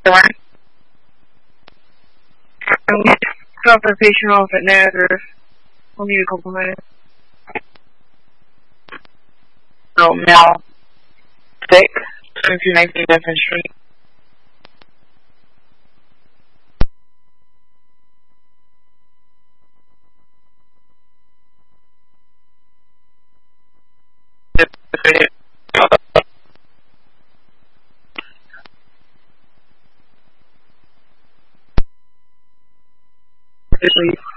Alright. I'm going to drop the patient off at Nazareth. I'll need a couple minutes. So, Mel 6, 2219 Devon Street. Officially